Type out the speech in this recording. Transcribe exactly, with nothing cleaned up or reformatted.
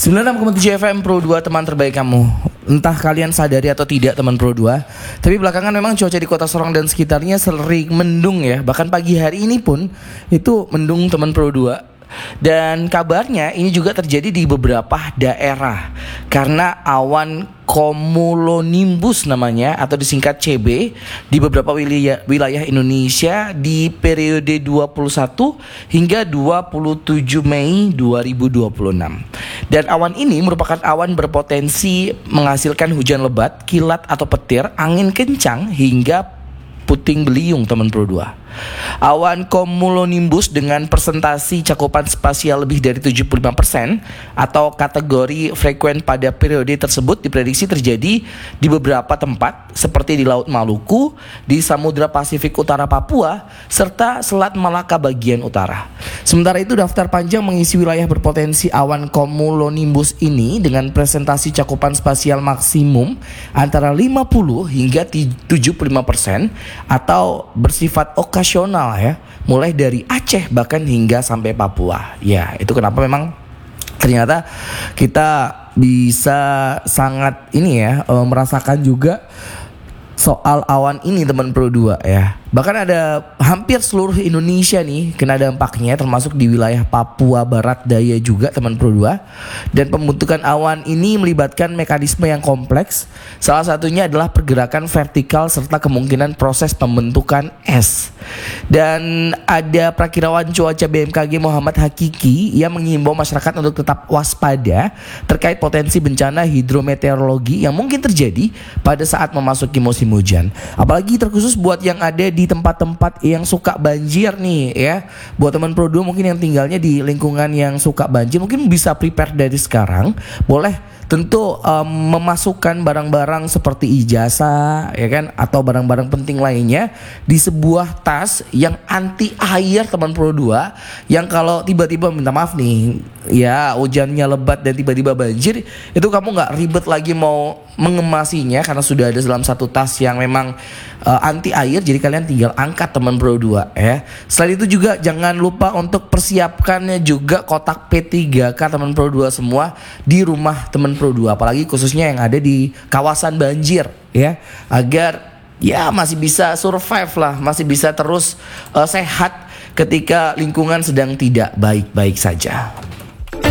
sembilan puluh enam koma tujuh F M Pro dua, teman terbaik kamu. Entah kalian sadari atau tidak teman Pro dua, tapi belakangan memang cuaca di kota Sorong dan sekitarnya sering mendung ya. Bahkan pagi hari ini pun itu mendung teman Pro dua. Dan kabarnya ini juga terjadi di beberapa daerah karena awan cumulonimbus namanya atau disingkat C B di beberapa wilayah, wilayah Indonesia di periode dua puluh satu hingga dua puluh tujuh Mei dua ribu dua puluh enam. Dan awan ini merupakan awan berpotensi menghasilkan hujan lebat, kilat atau petir, angin kencang hingga puting beliung teman Pro dua. Awan cumulonimbus dengan presentasi cakupan spasial lebih dari tujuh puluh lima persen atau kategori frekuen pada periode tersebut diprediksi terjadi di beberapa tempat seperti di Laut Maluku, di Samudra Pasifik Utara Papua, serta Selat Malaka bagian utara. Sementara itu daftar panjang mengisi wilayah berpotensi awan cumulonimbus ini dengan presentasi cakupan spasial maksimum antara lima puluh hingga tujuh puluh lima persen atau bersifat okasional ya, mulai dari Aceh bahkan hingga sampai Papua. Ya, itu kenapa memang ternyata kita bisa sangat ini ya e, merasakan juga soal awan ini teman Pro dua ya. Bahkan ada hampir seluruh Indonesia nih kena dampaknya, termasuk di wilayah Papua Barat Daya juga teman Pro dua. Dan pembentukan awan ini melibatkan mekanisme yang kompleks. Salah satunya adalah pergerakan vertikal serta kemungkinan proses pembentukan es. Dan ada prakirawan cuaca B M K G Muhammad Hakiki yang mengimbau masyarakat untuk tetap waspada terkait potensi bencana hidrometeorologi yang mungkin terjadi pada saat memasuki musim hujan. Apalagi terkhusus buat yang ada di tempat-tempat yang suka banjir nih ya. Buat teman Pro dua mungkin yang tinggalnya di lingkungan yang suka banjir, mungkin bisa prepare dari sekarang. Boleh tentu um, memasukkan barang-barang seperti ijazah ya kan, atau barang-barang penting lainnya di sebuah tas yang anti air teman Pro dua, yang kalau tiba-tiba minta maaf nih ya hujannya lebat dan tiba-tiba banjir, itu kamu gak ribet lagi mau mengemasinya karena sudah ada dalam satu tas yang memang uh, anti air. Jadi kalian tinggal angkat teman Pro dua ya. Selain itu juga jangan lupa untuk persiapkannya juga kotak P tiga K teman Pro dua semua di rumah teman Pro dua, apalagi khususnya yang ada di kawasan banjir ya, agar ya masih bisa survive lah, masih bisa terus uh, sehat ketika lingkungan sedang tidak baik-baik saja.